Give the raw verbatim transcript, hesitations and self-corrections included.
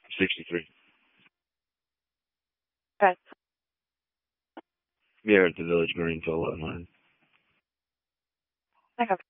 sixty-three. Okay. Yeah, at the Village Green till eleven hundred. Okay.